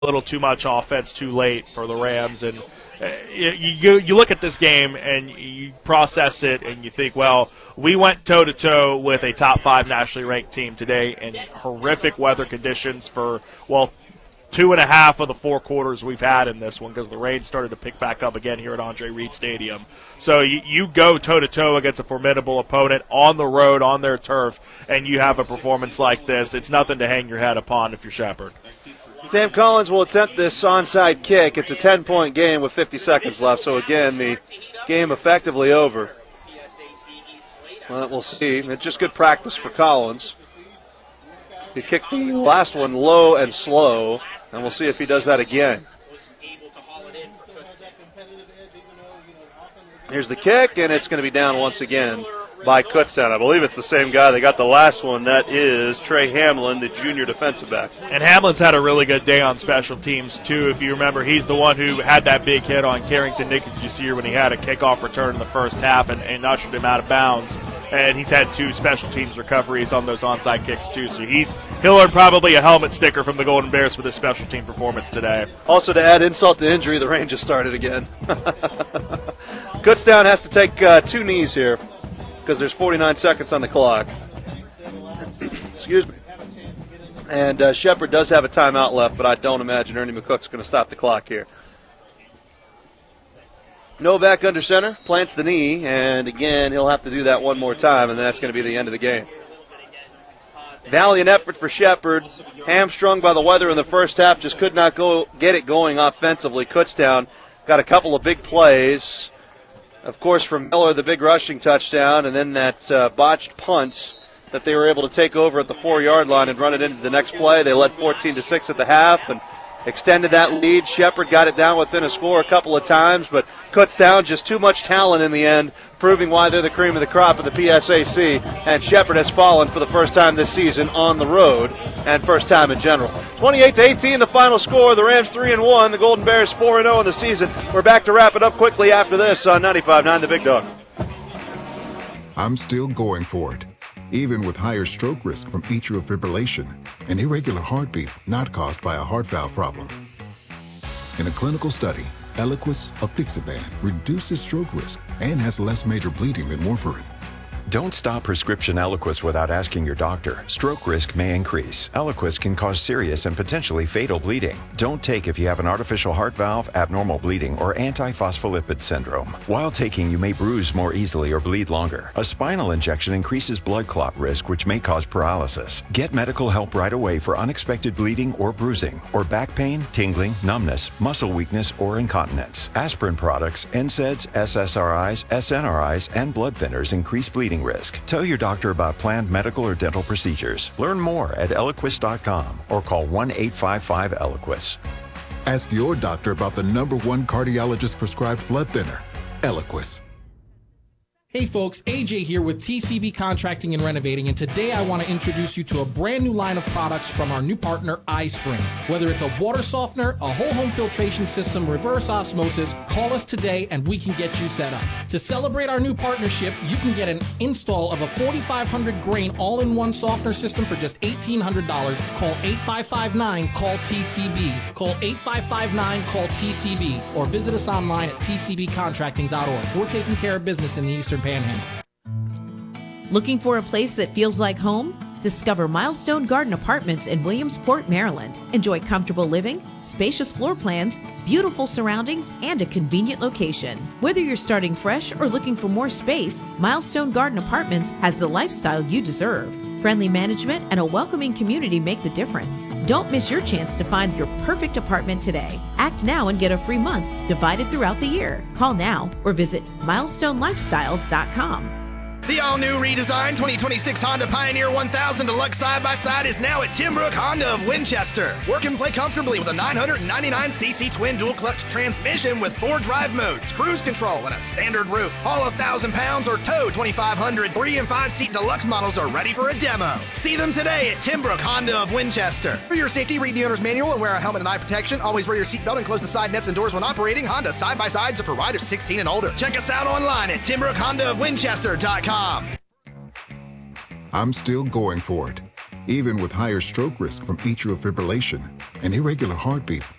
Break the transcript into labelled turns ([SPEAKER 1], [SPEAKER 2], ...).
[SPEAKER 1] little too much offense too late for the Rams. And you look at this game and you process it and you think, well, we went toe-to-toe with a top-5 nationally ranked team today in horrific weather conditions for, well, 2.5 of the 4 quarters we've had in this one because the rain started to pick back up again here at Andre Reed Stadium. So you go toe-to-toe against a formidable opponent on the road, on their turf, and you have a performance like this. It's nothing to hang your head upon if you're Shepherd.
[SPEAKER 2] Sam Collins will attempt this onside kick. It's a 10-point game with 50 seconds left. So, again, the game effectively over. Well, we'll see. It's just good practice for Collins. He kicked the last one low and slow, and we'll see if he does that again. Here's the kick, and it's going to be down once again by Kutztown. I believe it's the same guy that got the last one. That is Trey Hamlin, the junior defensive back.
[SPEAKER 1] And Hamlin's had a really good day on special teams, too. If you remember, he's the one who had that big hit on Carrington Nickajousir when he had a kickoff return in the first half and ushered him out of bounds. And he's had 2 special teams recoveries on those onside kicks, too. So he'll earn probably a helmet sticker from the Golden Bears for this special team performance today.
[SPEAKER 2] Also, to add insult to injury, the rain just started again. Kutztown has to take 2 knees here, because there's 49 seconds on the clock. Excuse me. And Shepherd does have a timeout left, but I don't imagine Ernie McCook's going to stop the clock here. Novak under center, plants the knee, and again, he'll have to do that one more time, and that's going to be the end of the game. Valiant effort for Shepherd. Hamstrung by the weather in the first half, just could not get it going offensively. Kutztown got a couple of big plays. Of course, from Miller, the big rushing touchdown, and then that botched punt that they were able to take over at the 4-yard line and run it into the next play. They led 14-6 at the half and extended that lead. Shepherd got it down within a score a couple of times, but Kutztown just too much talent in the end, proving why they're the cream of the crop of the PSAC. And Shepherd has fallen for the first time this season on the road and first time in general. 28-18 the final score. The Rams 3-1. The Golden Bears 4-0 in the season. We're back to wrap it up quickly after this on 95.9 The Big Dog.
[SPEAKER 3] I'm still going for it. Even with higher stroke risk from atrial fibrillation, an irregular heartbeat not caused by a heart valve problem. In a clinical study, Eliquis apixaban reduces stroke risk and has less major bleeding than warfarin.
[SPEAKER 4] Don't stop prescription Eliquis without asking your doctor. Stroke risk may increase. Eliquis can cause serious and potentially fatal bleeding. Don't take if you have an artificial heart valve, abnormal bleeding, or antiphospholipid syndrome. While taking, you may bruise more easily or bleed longer. A spinal injection increases blood clot risk, which may cause paralysis. Get medical help right away for unexpected bleeding or bruising, or back pain, tingling, numbness, muscle weakness, or incontinence. Aspirin products, NSAIDs, SSRIs, SNRIs, and blood thinners increase bleeding risk. Tell your doctor about planned medical or dental procedures. Learn more at Eliquis.com or call 1-855-ELIQUIS.
[SPEAKER 3] Ask your doctor about the #1 cardiologist prescribed blood thinner, Eliquis.
[SPEAKER 5] Hey folks, AJ here with TCB Contracting and Renovating, and today I want to introduce you to a brand new line of products from our new partner, iSpring. Whether it's a water softener, a whole home filtration system, reverse osmosis, call us today and we can get you set up. To celebrate our new partnership, you can get an install of a 4,500 grain all-in-one softener system for just $1,800. Call 8559-CALL-TCB. Call 8559-CALL-TCB or visit us online at tcbcontracting.org. We're taking care of business in the Eastern Panhandle.
[SPEAKER 6] Looking for a place that feels like home? Discover Milestone Garden Apartments in Williamsport, Maryland. Enjoy comfortable living, spacious floor plans, beautiful surroundings, and a convenient location. Whether you're starting fresh or looking for more space, Milestone Garden Apartments has the lifestyle you deserve. Friendly management and a welcoming community make the difference. Don't miss your chance to find your perfect apartment today. Act now and get a free month divided throughout the year. Call now or visit milestonelifestyles.com.
[SPEAKER 7] The all-new redesigned 2026 Honda Pioneer 1000 Deluxe Side-by-Side is now at Timbrook Honda of Winchester. Work and play comfortably with a 999cc twin dual-clutch transmission with 4 drive modes, cruise control, and a standard roof. All 1,000 pounds or tow 2,500 3- and 5-seat deluxe models are ready for a demo. See them today at Timbrook Honda of Winchester. For your safety, read the owner's manual and wear a helmet and eye protection. Always wear your seatbelt and close the side nets and doors when operating. Honda Side-by-Sides are for riders 16 and older. Check us out online at TimbrookHondaofWinchester.com.
[SPEAKER 3] I'm still going for it. Even with higher stroke risk from atrial fibrillation and irregular heartbeat,